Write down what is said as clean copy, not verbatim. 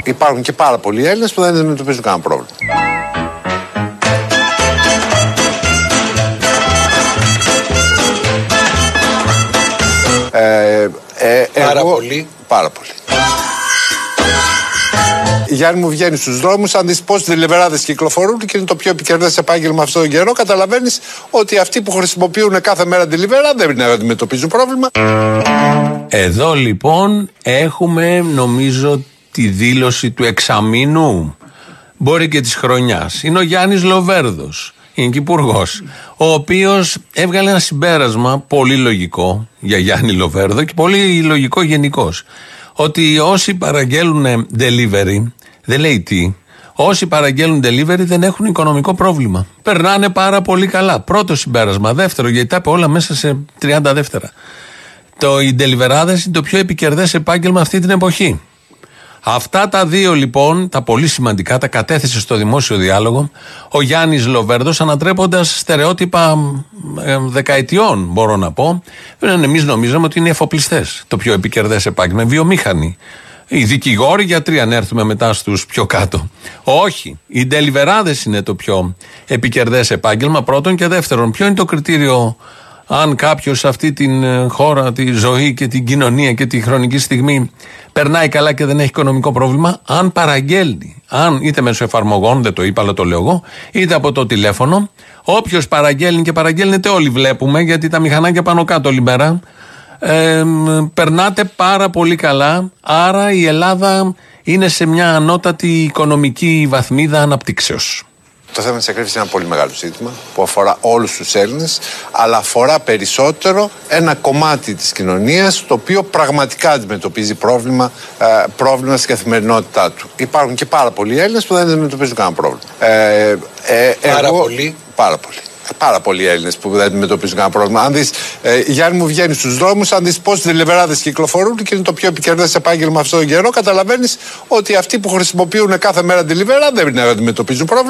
Υπάρχουν και πάρα πολλοί Έλληνες που δεν αντιμετωπίζουν κανένα πρόβλημα. Πάρα πολύ. Πάρα πολύ. Γιάννη μου, βγαίνει στους δρόμους, αν δεις πόσοι δελιβεράδες κυκλοφορούν και είναι το πιο επικερδές επάγγελμα αυτόν τον καιρό, καταλαβαίνεις ότι αυτοί που χρησιμοποιούν κάθε μέρα delivery δεν αντιμετωπίζουν πρόβλημα. Εδώ λοιπόν έχουμε, νομίζω, τη δήλωση του εξαμήνου, μπορεί και της χρονιάς. Είναι ο Γιάννης Λοβέρδος, είναι και υπουργός, ο οποίος έβγαλε ένα συμπέρασμα πολύ λογικό για Γιάννη Λοβέρδο και πολύ λογικό γενικώς. Ότι όσοι παραγγέλνουν delivery, δεν λέει τι, όσοι παραγγέλνουν delivery δεν έχουν οικονομικό πρόβλημα. Περνάνε πάρα πολύ καλά. Πρώτο συμπέρασμα. Δεύτερο, γιατί τα είπε όλα μέσα σε 30 δεύτερα. Οι deliverάδες είναι το πιο επικερδές επάγγελμα αυτή την εποχή. Αυτά τα δύο λοιπόν, τα πολύ σημαντικά, τα κατέθεσε στο δημόσιο διάλογο ο Γιάννης Λοβέρδος, ανατρέποντας στερεότυπα δεκαετιών, μπορώ να πω. Εμείς νομίζαμε ότι είναι εφοπλιστές το πιο επικερδές επάγγελμα, βιομήχανοι. Οι δικηγόροι, γιατροί, αν έρθουμε μετά στους πιο κάτω. Όχι, οι ντελιβεράδες είναι το πιο επικερδές επάγγελμα, πρώτον, και δεύτερον. Ποιο είναι το κριτήριο αν κάποιος σε αυτή την χώρα, τη ζωή και την κοινωνία και τη χρονική στιγμή περνάει καλά και δεν έχει οικονομικό πρόβλημα? Αν παραγγέλνει, αν είτε μέσω εφαρμογών, δεν το είπα αλλά το λέω εγώ, είτε από το τηλέφωνο, όποιος παραγγέλνει, και παραγγέλνετε όλοι, βλέπουμε, γιατί τα μηχανάκια πάνω κάτω όλη μέρα, περνάτε πάρα πολύ καλά. Άρα η Ελλάδα είναι σε μια ανώτατη οικονομική βαθμίδα αναπτύξεως. Το θέμα της ακρίβειας είναι ένα πολύ μεγάλο ζήτημα που αφορά όλους τους Έλληνες, αλλά αφορά περισσότερο ένα κομμάτι της κοινωνίας το οποίο πραγματικά αντιμετωπίζει πρόβλημα στην καθημερινότητά του. Υπάρχουν και πάρα πολλοί Έλληνες που δεν αντιμετωπίζουν κανένα πρόβλημα. Πάρα πολλοί. Πάρα πολλοί Έλληνες που δεν αντιμετωπίζουν κανένα πρόβλημα. Αν δεις, Γιάννη μου, βγαίνει στους δρόμους, αν δεις πόσοι δελιβεράδες κυκλοφορούν και είναι το πιο επικερδές επάγγελμα αυτόν τον καιρό, καταλαβαίνεις ότι αυτοί που χρησιμοποιούν κάθε μέρα delivery δεν αντιμετωπίζουν πρόβλημα.